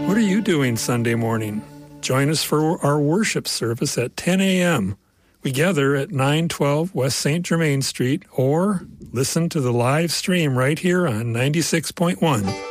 What are you doing Sunday morning? Join us for our worship service at 10 a.m. We gather at 912 West St. Germain Street, or listen to the live stream right here on 96.1.